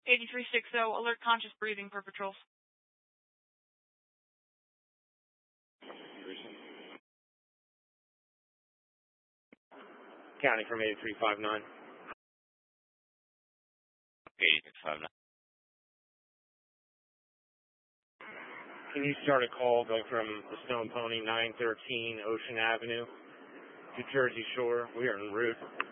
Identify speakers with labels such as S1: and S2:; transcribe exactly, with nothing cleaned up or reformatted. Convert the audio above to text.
S1: eighty-three sixty, alert conscious breathing per patrols.
S2: County from eighty-three fifty-nine.
S3: eighty-three fifty-nine.
S2: Can you start a call going from the Stone Pony nine thirteen Ocean Avenue to Jersey Shore? We are en route.